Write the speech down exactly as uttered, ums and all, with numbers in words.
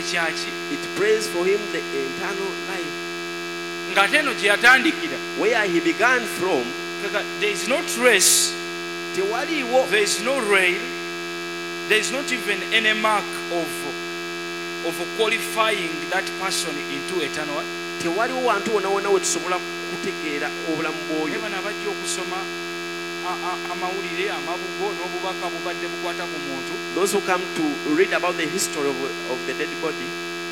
ekyaki it prays for him the eternal life. ng'ate eno gye yatandikira Where he began from, kaka there is no trace, tewaliwo there is no rail, there is not even any mark of of qualifying that person into eternal life. tewaliwo wantu wonna wonna we tusobola kutegeera obulamu bw'oyo. naye bano abajja okusoma a- a- amawulire amabugo n'obubaka bubadde bukwata ku muntu Those who come to read about the history of, of the dead body,